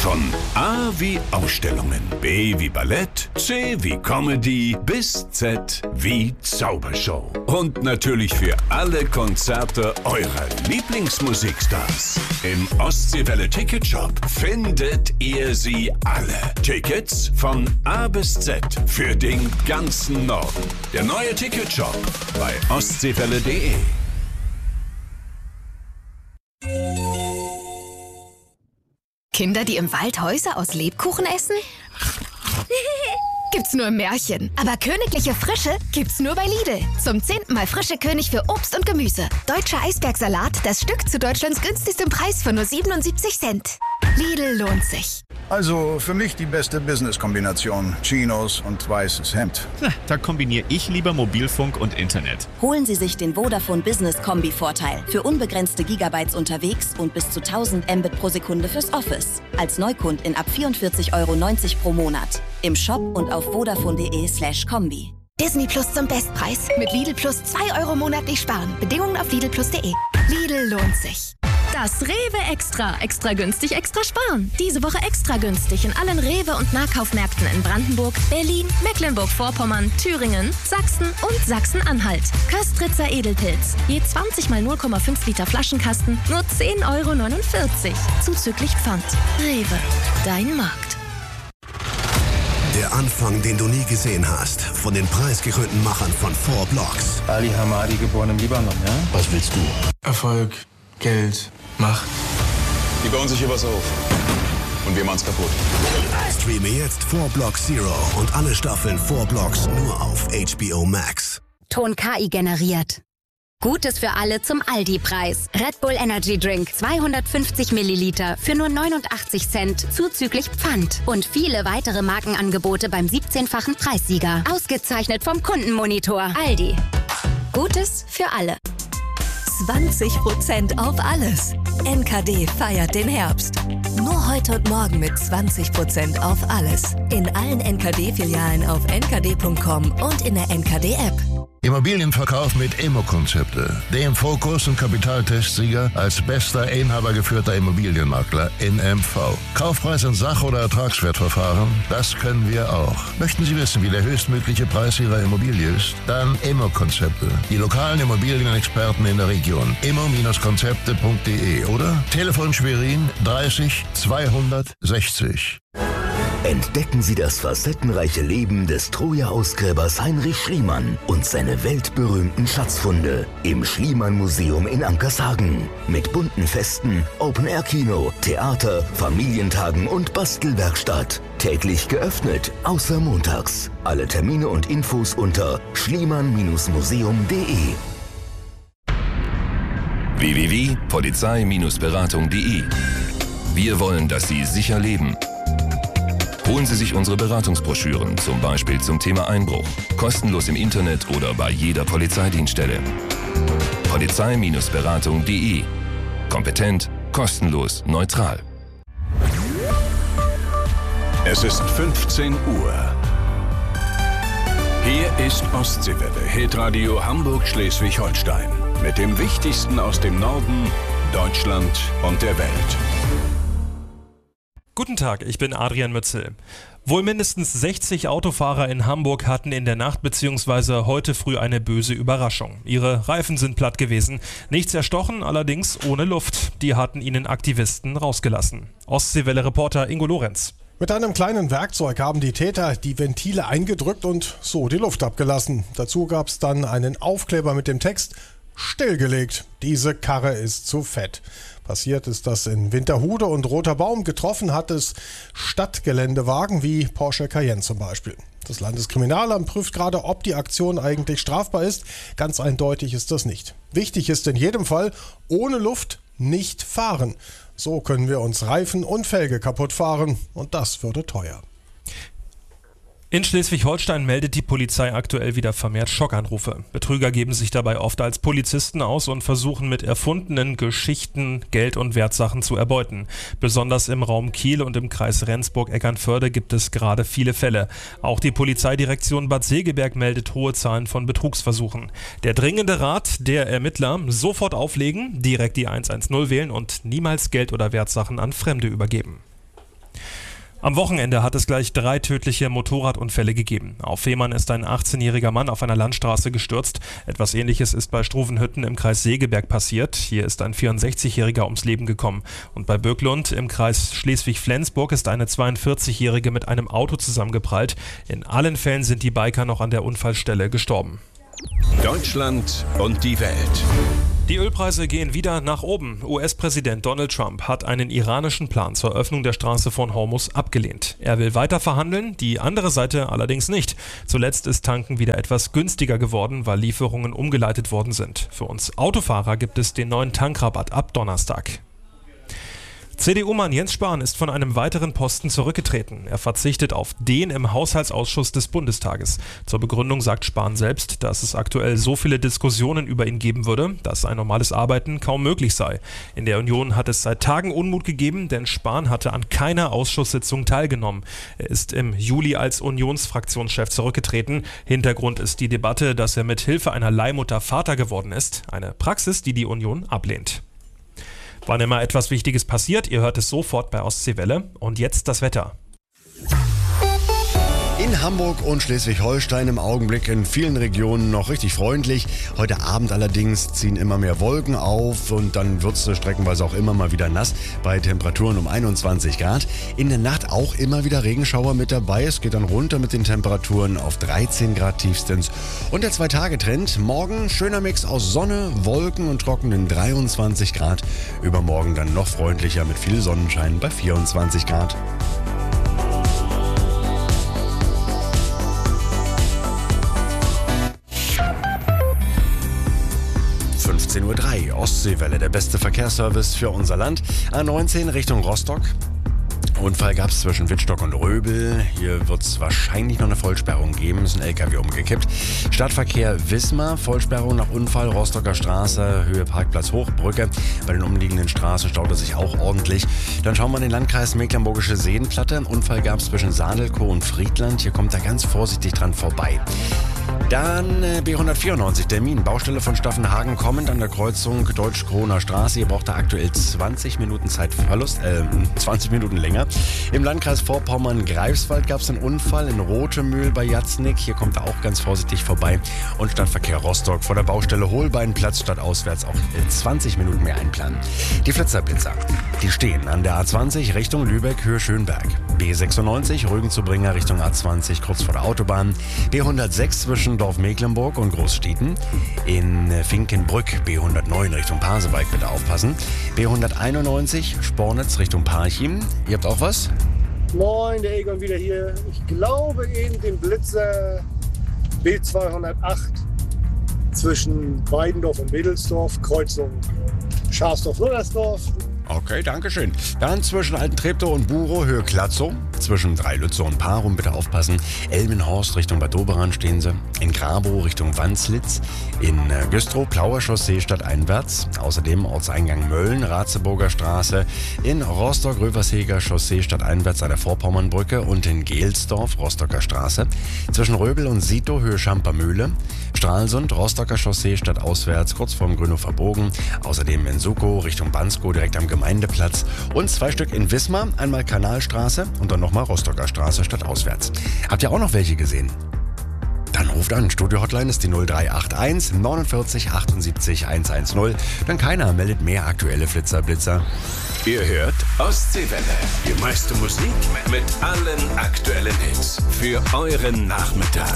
Von A wie Ausstellungen, B wie Ballett, C wie Comedy bis Z wie Zaubershow. Und natürlich für alle Konzerte eurer Lieblingsmusikstars. Im Ostseewelle Ticketshop findet ihr sie alle. Tickets von A bis Z für den ganzen Norden. Der neue Ticketshop bei ostseewelle.de. Kinder, die im Wald Häuser aus Lebkuchen essen? Gibt's nur im Märchen. Aber königliche Frische gibt's nur bei Lidl. Zum 10. Mal frische König für Obst und Gemüse. Deutscher Eisbergsalat, das Stück zu Deutschlands günstigstem Preis von nur 77 Cent. Lidl lohnt sich. Also für mich die beste Business-Kombination. Chinos und weißes Hemd. Da kombiniere ich lieber Mobilfunk und Internet. Holen Sie sich den Vodafone Business Kombi-Vorteil. Für unbegrenzte Gigabytes unterwegs und bis zu 1000 Mbit pro Sekunde fürs Office. Als Neukund in ab 44,90 € pro Monat. Im Shop und auf vodafone.de/kombi. Disney Plus zum Bestpreis. Mit Lidl Plus 2 € monatlich sparen. Bedingungen auf lidlplus.de. Lidl lohnt sich. Das Rewe Extra. Extra günstig, extra sparen. Diese Woche extra günstig in allen Rewe- und Nahkaufmärkten in Brandenburg, Berlin, Mecklenburg-Vorpommern, Thüringen, Sachsen und Sachsen-Anhalt. Köstritzer Edelpilz. Je 20 mal 0,5 Liter Flaschenkasten, nur 10,49 €. Zuzüglich Pfand. Rewe. Dein Markt. Der Anfang, den du nie gesehen hast, von den preisgekrönten Machern von 4 Blocks. Ali Hamadi, geboren im Libanon, ja? Was willst du? Erfolg, Geld, Macht. Die bauen sich hier was auf. Und wir machen's kaputt. Streame jetzt 4 Blocks Zero und alle Staffeln 4 Blocks nur auf HBO Max. Ton KI generiert. Gutes für alle zum Aldi-Preis. Red Bull Energy Drink 250 Milliliter für nur 89 Cent zuzüglich Pfand. Und viele weitere Markenangebote beim 17-fachen Preissieger. Ausgezeichnet vom Kundenmonitor. Aldi. Gutes für alle. 20% auf alles. NKD feiert den Herbst. Nur heute und morgen mit 20% auf alles. In allen NKD-Filialen auf nkd.com und in der NKD-App. Immobilienverkauf mit Immo-Konzepte. Dem Fokus- und Kapitaltestsieger als bester inhabergeführter Immobilienmakler in MV. Kaufpreis in Sach- oder Ertragswertverfahren, das können wir auch. Möchten Sie wissen, wie der höchstmögliche Preis Ihrer Immobilie ist? Dann Immo-Konzepte. Die lokalen Immobilienexperten in der Region. immo-konzepte.de oder Telefon Schwerin 30 260. Entdecken Sie das facettenreiche Leben des Troja-Ausgräbers Heinrich Schliemann und seine weltberühmten Schatzfunde im Schliemann-Museum in Ankershagen. Mit bunten Festen, Open-Air-Kino, Theater, Familientagen und Bastelwerkstatt. Täglich geöffnet, außer montags. Alle Termine und Infos unter schliemann-museum.de. www.polizei-beratung.de. Wir wollen, dass Sie sicher leben. Holen Sie sich unsere Beratungsbroschüren, zum Beispiel zum Thema Einbruch. Kostenlos im Internet oder bei jeder Polizeidienststelle. Polizei-beratung.de. Kompetent, kostenlos, neutral. Es ist 15 Uhr. Hier ist Ostseewelle, Hitradio Hamburg-Schleswig-Holstein. Mit dem Wichtigsten aus dem Norden, Deutschland und der Welt. Guten Tag, ich bin Adrian Mützel. Wohl mindestens 60 Autofahrer in Hamburg hatten in der Nacht bzw. heute früh eine böse Überraschung. Ihre Reifen sind platt gewesen, nichts erstochen, allerdings ohne Luft. Die hatten ihnen Aktivisten rausgelassen. Ostseewelle-Reporter Ingo Lorenz. Mit einem kleinen Werkzeug haben die Täter die Ventile eingedrückt und so die Luft abgelassen. Dazu gab es dann einen Aufkleber mit dem Text: Stillgelegt, diese Karre ist zu fett. Passiert ist das in Winterhude und Roter Baum. Getroffen hat es Stadtgeländewagen wie Porsche Cayenne zum Beispiel. Das Landeskriminalamt prüft gerade, ob die Aktion eigentlich strafbar ist. Ganz eindeutig ist das nicht. Wichtig ist in jedem Fall, ohne Luft nicht fahren. So können wir uns Reifen und Felge kaputt fahren und das würde teuer. In Schleswig-Holstein meldet die Polizei aktuell wieder vermehrt Schockanrufe. Betrüger geben sich dabei oft als Polizisten aus und versuchen mit erfundenen Geschichten Geld und Wertsachen zu erbeuten. Besonders im Raum Kiel und im Kreis Rendsburg-Eckernförde gibt es gerade viele Fälle. Auch die Polizeidirektion Bad Segeberg meldet hohe Zahlen von Betrugsversuchen. Der dringende Rat der Ermittler: sofort auflegen, direkt die 110 wählen und niemals Geld oder Wertsachen an Fremde übergeben. Am Wochenende hat es gleich 3 tödliche Motorradunfälle gegeben. Auf Fehmarn ist ein 18-jähriger Mann auf einer Landstraße gestürzt. Etwas Ähnliches ist bei Struvenhütten im Kreis Segeberg passiert. Hier ist ein 64-jähriger ums Leben gekommen. Und bei Birklund im Kreis Schleswig-Flensburg ist eine 42-jährige mit einem Auto zusammengeprallt. In allen Fällen sind die Biker noch an der Unfallstelle gestorben. Deutschland und die Welt. Die Ölpreise gehen wieder nach oben. US-Präsident Donald Trump hat einen iranischen Plan zur Öffnung der Straße von Hormuz abgelehnt. Er will weiter verhandeln, die andere Seite allerdings nicht. Zuletzt ist Tanken wieder etwas günstiger geworden, weil Lieferungen umgeleitet worden sind. Für uns Autofahrer gibt es den neuen Tankrabatt ab Donnerstag. CDU-Mann Jens Spahn ist von einem weiteren Posten zurückgetreten. Er verzichtet auf den im Haushaltsausschuss des Bundestages. Zur Begründung sagt Spahn selbst, dass es aktuell so viele Diskussionen über ihn geben würde, dass ein normales Arbeiten kaum möglich sei. In der Union hat es seit Tagen Unmut gegeben, denn Spahn hatte an keiner Ausschusssitzung teilgenommen. Er ist im Juli als Unionsfraktionschef zurückgetreten. Hintergrund ist die Debatte, dass er mit Hilfe einer Leihmutter Vater geworden ist. Eine Praxis, die die Union ablehnt. Wann immer etwas Wichtiges passiert, ihr hört es sofort bei Ostseewelle. Und jetzt das Wetter. In Hamburg und Schleswig-Holstein im Augenblick in vielen Regionen noch richtig freundlich. Heute Abend allerdings ziehen immer mehr Wolken auf und dann wird es streckenweise auch immer mal wieder nass bei Temperaturen um 21 Grad. In der Nacht auch immer wieder Regenschauer mit dabei. Es geht dann runter mit den Temperaturen auf 13 Grad tiefstens. Und der 2-Tage-Trend, morgen schöner Mix aus Sonne, Wolken und trockenen 23 Grad. Übermorgen dann noch freundlicher mit viel Sonnenschein bei 24 Grad. 15:03 Uhr, Ostseewelle, der beste Verkehrsservice für unser Land. A19 Richtung Rostock. Unfall gab es zwischen Wittstock und Röbel. Hier wird es wahrscheinlich noch eine Vollsperrung geben. Ist ein LKW umgekippt. Stadtverkehr Wismar, Vollsperrung nach Unfall, Rostocker Straße, Höhe Parkplatz Hochbrücke. Bei den umliegenden Straßen staut es sich auch ordentlich. Dann schauen wir in den Landkreis Mecklenburgische Seenplatte. Unfall gab es zwischen Sadelkow und Friedland. Hier kommt er ganz vorsichtig dran vorbei. Dann B194, Termin, Baustelle von Staffenhagen kommend an der Kreuzung Deutsch-Kroner Straße. Ihr braucht da aktuell 20 Minuten Zeitverlust, 20 Minuten länger. Im Landkreis Vorpommern-Greifswald gab es einen Unfall in Rothemühl bei Jatznick. Hier kommt er auch ganz vorsichtig vorbei. Und Stadtverkehr Rostock vor der Baustelle Holbeinplatz stadtauswärts auch 20 Minuten mehr einplanen. Die Flitzerblitzer, die stehen an der A20 Richtung Lübeck, Höhe Schönberg. B96 Rügen zu Bringer Richtung A20 kurz vor der Autobahn. B106 zwischen Dorf Mecklenburg und Großstieten. In Finkenbrück B109 Richtung Pasewalk bitte aufpassen. B191 Spornitz Richtung Parchim. Ihr habt auch was? Moin, der Egon wieder hier. Ich glaube eben den Blitzer B208 zwischen Weidendorf und Wedelsdorf, Kreuzung Scharsdorf-Luttersdorf. Okay, danke schön. Dann zwischen Altentreptow und Burow, Höhe Klatzow. Zwischen Dreilützow und Parum bitte aufpassen. Elmenhorst Richtung Bad Doberan stehen sie. In Grabow Richtung Wanslitz. In Güstrow, Plauer Chaussee stadteinwärts. Außerdem Ortseingang Mölln, Ratzeburger Straße. In Rostock, Röversheger Chaussee stadteinwärts an der Vorpommernbrücke. Und in Gelsdorf, Rostocker Straße. Zwischen Röbel und Sito, Höhe Schampermühle. Stralsund, Rostocker Chaussee stadtauswärts, kurz vorm Grünhofer Bogen. Außerdem in Sukow Richtung Banskow, direkt am Gemeindeplatz. Und 2 Stück in Wismar, einmal Kanalstraße und dann nochmal Rostocker Straße stadtauswärts. Habt ihr auch noch welche gesehen? Dann ruft an. Studio-Hotline ist die 0381 49 78 110. Dann keiner meldet mehr aktuelle Flitzer-Blitzer. Ihr hört Ostseewelle. Die meiste Musik mit allen aktuellen Hits. Für euren Nachmittag.